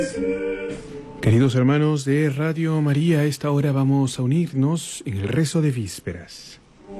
Queridos hermanos de Radio María, a esta hora vamos a unirnos en el rezo de vísperas.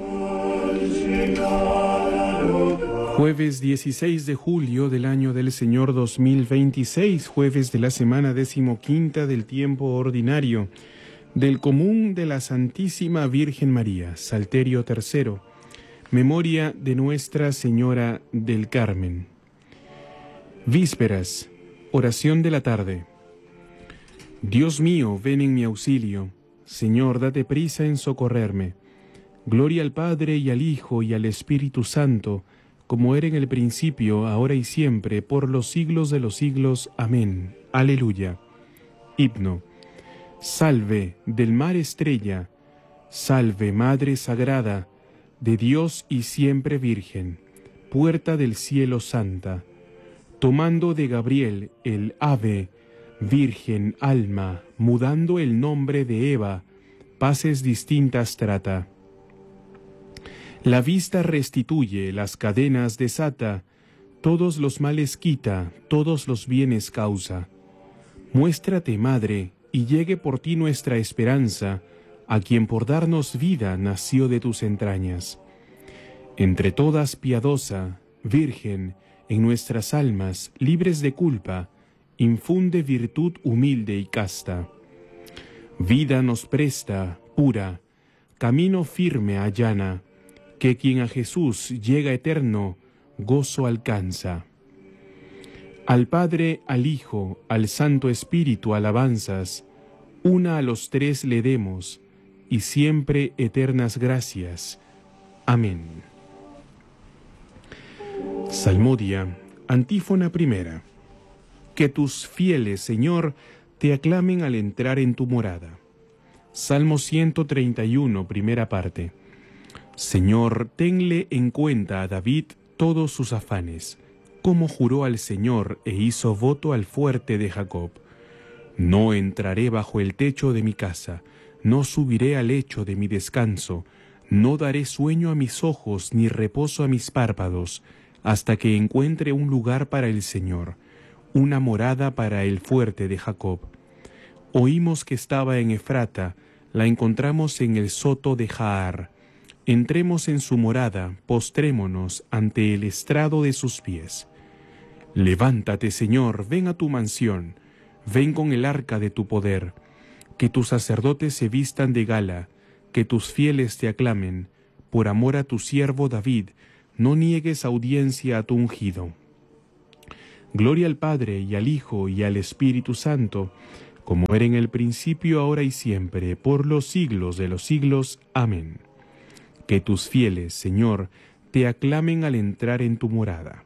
Jueves 16 de julio del año del Señor 2026, jueves de la semana 15ª del tiempo ordinario, del común de la Santísima Virgen María, Salterio III, memoria de Nuestra Señora del Carmen. Vísperas, oración de la tarde. Dios mío, ven en mi auxilio. Señor, date prisa en socorrerme. Gloria al Padre y al Hijo y al Espíritu Santo, como era en el principio, ahora y siempre, por los siglos de los siglos. Amén. Aleluya. Himno. Salve, del mar estrella, salve, Madre Sagrada, de Dios y siempre Virgen, puerta del cielo santa. Tomando de Gabriel el ave, Virgen alma, mudando el nombre de Eva, paces distintas trata. La vista restituye, las cadenas desata, todos los males quita, todos los bienes causa. Muéstrate, Madre, y llegue por ti nuestra esperanza, a quien por darnos vida nació de tus entrañas. Entre todas piadosa, Virgen, en nuestras almas, libres de culpa, infunde virtud humilde y casta. Vida nos presta, pura, camino firme allana, que quien a Jesús llega eterno, gozo alcanza. Al Padre, al Hijo, al Santo Espíritu alabanzas, una a los tres le demos, y siempre eternas gracias. Amén. Salmodia, antífona primera. Que tus fieles, Señor, te aclamen al entrar en tu morada. Salmo 131, primera parte. Señor, tenle en cuenta a David todos sus afanes, como juró al Señor e hizo voto al fuerte de Jacob. No entraré bajo el techo de mi casa, no subiré al lecho de mi descanso, no daré sueño a mis ojos ni reposo a mis párpados, hasta que encuentre un lugar para el Señor, una morada para el fuerte de Jacob. Oímos que estaba en Efrata, la encontramos en el soto de Jaar. Entremos en su morada, postrémonos ante el estrado de sus pies. Levántate, Señor, ven a tu mansión, ven con el arca de tu poder. Que tus sacerdotes se vistan de gala, que tus fieles te aclamen. Por amor a tu siervo David, no niegues audiencia a tu ungido. Gloria al Padre, y al Hijo, y al Espíritu Santo, como era en el principio, ahora y siempre, por los siglos de los siglos. Amén. Que tus fieles, Señor, te aclamen al entrar en tu morada.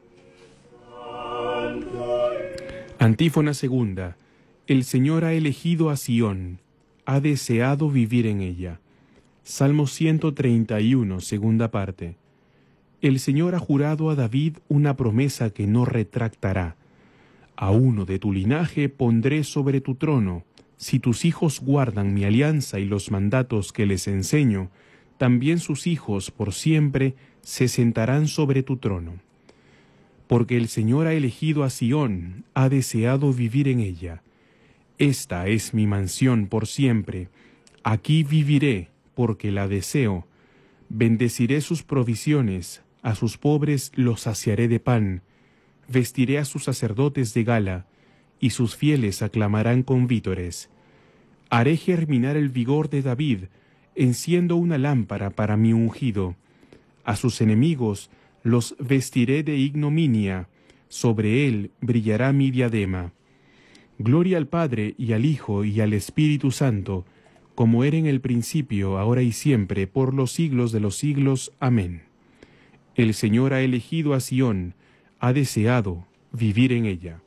Antífona segunda. El Señor ha elegido a Sión, ha deseado vivir en ella. Salmo 131, segunda parte. El Señor ha jurado a David una promesa que no retractará. A uno de tu linaje pondré sobre tu trono. Si tus hijos guardan mi alianza y los mandatos que les enseño, también sus hijos por siempre se sentarán sobre tu trono. Porque el Señor ha elegido a Sión, ha deseado vivir en ella. Esta es mi mansión por siempre. Aquí viviré, porque la deseo. Bendeciré sus provisiones, a sus pobres los saciaré de pan. Vestiré a sus sacerdotes de gala, y sus fieles aclamarán con vítores. Haré germinar el vigor de David, enciendo una lámpara para mi ungido. A sus enemigos los vestiré de ignominia, sobre él brillará mi diadema. Gloria al Padre, y al Hijo, y al Espíritu Santo, como era en el principio, ahora y siempre, por los siglos de los siglos. Amén. El Señor ha elegido a Sión, ha deseado vivir en ella.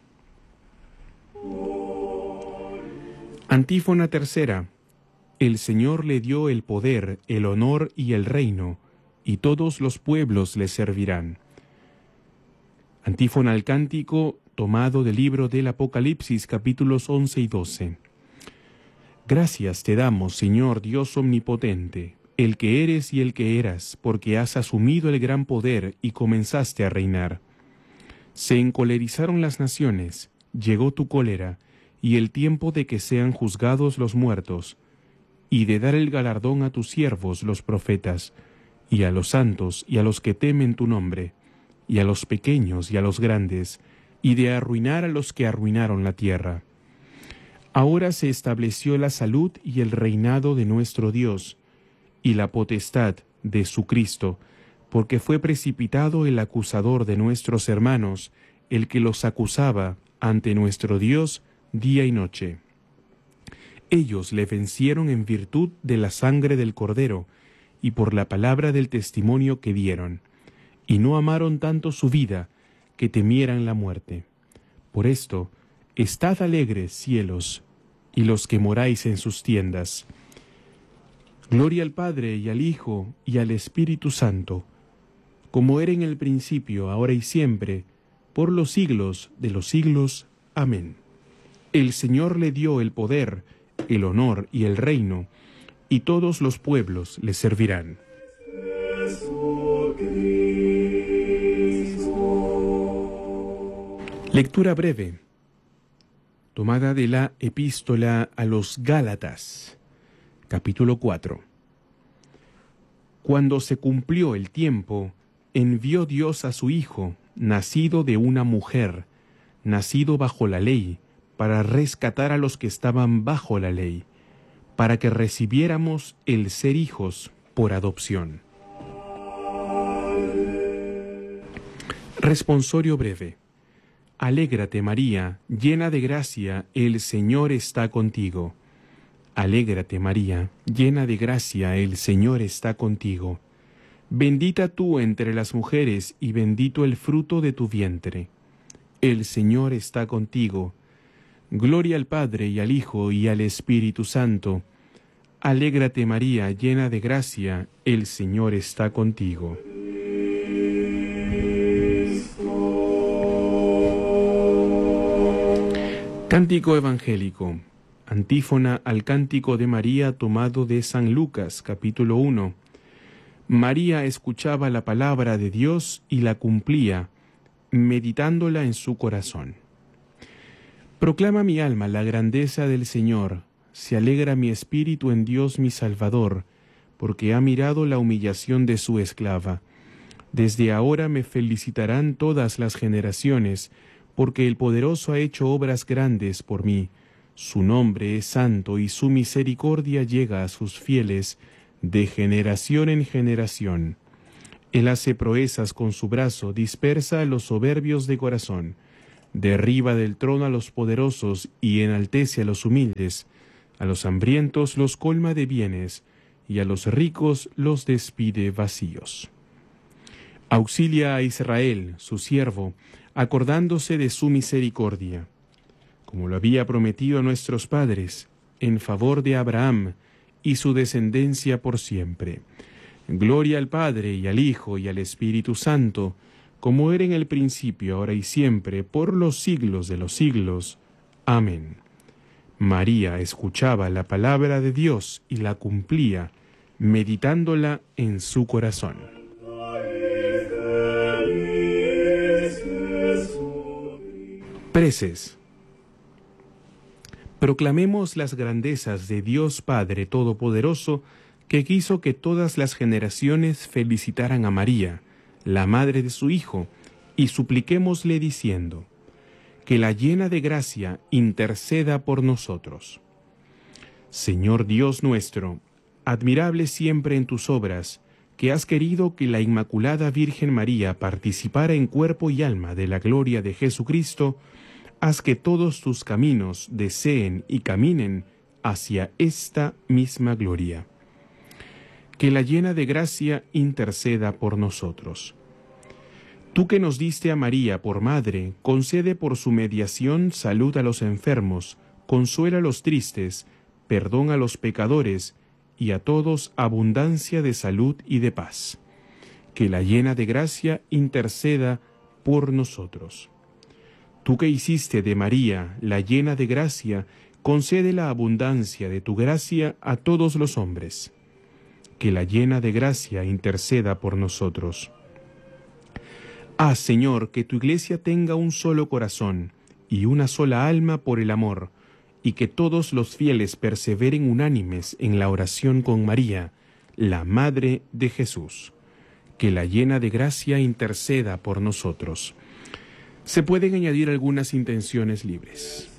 Antífona tercera. El Señor le dio el poder, el honor y el reino, y todos los pueblos le servirán. Antífona al cántico tomado del libro del Apocalipsis, capítulos 11 y 12. Gracias te damos, Señor Dios omnipotente, el que eres y el que eras, porque has asumido el gran poder y comenzaste a reinar. Se encolerizaron las naciones, llegó tu cólera, y el tiempo de que sean juzgados los muertos, y de dar el galardón a tus siervos los profetas, y a los santos y a los que temen tu nombre, y a los pequeños y a los grandes, y de arruinar a los que arruinaron la tierra. Ahora se estableció la salud y el reinado de nuestro Dios, y la potestad de su Cristo, porque fue precipitado el acusador de nuestros hermanos, el que los acusaba ante nuestro Dios día y noche. Ellos le vencieron en virtud de la sangre del Cordero y por la palabra del testimonio que dieron, y no amaron tanto su vida que temieran la muerte. Por esto, estad alegres, cielos, y los que moráis en sus tiendas. Gloria al Padre, y al Hijo, y al Espíritu Santo, como era en el principio, ahora y siempre, por los siglos de los siglos. Amén. El Señor le dio el poder, el honor y el reino, y todos los pueblos le servirán. Lectura breve, tomada de la Epístola a los Gálatas, capítulo 4. Cuando se cumplió el tiempo, envió Dios a su Hijo, nacido de una mujer, nacido bajo la ley, para rescatar a los que estaban bajo la ley, para que recibiéramos el ser hijos por adopción. Responsorio breve. Alégrate, María, llena de gracia, el Señor está contigo. Alégrate, María, llena de gracia, el Señor está contigo. Bendita tú entre las mujeres, y bendito el fruto de tu vientre. El Señor está contigo. Gloria al Padre, y al Hijo, y al Espíritu Santo. Alégrate, María, llena de gracia, el Señor está contigo. Cántico evangélico. Antífona al Cántico de María tomado de San Lucas, capítulo 1. María escuchaba la palabra de Dios y la cumplía, meditándola en su corazón. Proclama mi alma la grandeza del Señor, se alegra mi espíritu en Dios mi Salvador, porque ha mirado la humillación de su esclava. Desde ahora me felicitarán todas las generaciones, porque el Poderoso ha hecho obras grandes por mí. Su nombre es santo y su misericordia llega a sus fieles de generación en generación. Él hace proezas con su brazo, dispersa a los soberbios de corazón, derriba del trono a los poderosos y enaltece a los humildes, a los hambrientos los colma de bienes y a los ricos los despide vacíos. Auxilia a Israel, su siervo, acordándose de su misericordia, como lo había prometido a nuestros padres, en favor de Abraham y su descendencia por siempre. Gloria al Padre, y al Hijo, y al Espíritu Santo, como era en el principio, ahora y siempre, por los siglos de los siglos. Amén. María escuchaba la palabra de Dios y la cumplía, meditándola en su corazón. Preces. Proclamemos las grandezas de Dios Padre Todopoderoso, que quiso que todas las generaciones felicitaran a María, la madre de su Hijo, y supliquémosle diciendo: que la llena de gracia interceda por nosotros. Señor Dios nuestro, admirable siempre en tus obras, que has querido que la Inmaculada Virgen María participara en cuerpo y alma de la gloria de Jesucristo, haz que todos tus caminos deseen y caminen hacia esta misma gloria. Que la llena de gracia interceda por nosotros. Tú que nos diste a María por madre, concede por su mediación salud a los enfermos, consuela a los tristes, perdón a los pecadores, y a todos abundancia de salud y de paz. Que la llena de gracia interceda por nosotros. Tú que hiciste de María la llena de gracia, concede la abundancia de tu gracia a todos los hombres. Que la llena de gracia interceda por nosotros. Haz, Señor, que tu Iglesia tenga un solo corazón y una sola alma por el amor, y que todos los fieles perseveren unánimes en la oración con María, la Madre de Jesús. Que la llena de gracia interceda por nosotros. Se pueden añadir algunas intenciones libres.